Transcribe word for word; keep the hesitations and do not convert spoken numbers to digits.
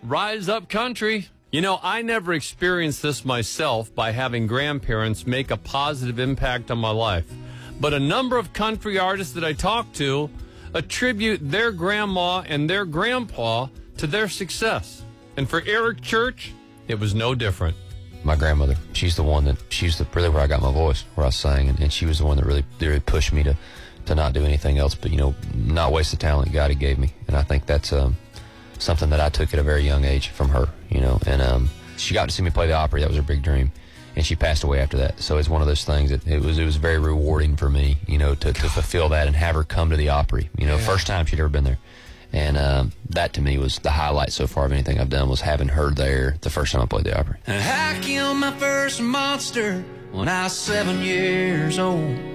Rise up country. You know, I never experienced this myself by having grandparents make a positive impact on my life. But a number of country artists that I talk to attribute their grandma and their grandpa to their success. And for Eric Church, it was no different. My grandmother, she's the one that, she's the, really where I got my voice, where I sang, and, and she was the one that really, really pushed me to, to not do anything else, but, you know, not waste the talent God had gave me. And I think that's um, something that I took at a very young age from her, you know. And um, she got to see me play the Opry. That was her big dream. And she passed away after that. So it's one of those things that it was, it was very rewarding for me, you know, to, to fulfill that and have her come to the Opry, you know, yeah. First time she'd ever been there. And um, that to me was the highlight so far of anything I've done, was having her there the first time I played the Opry. I killed my first monster when I was seven years old.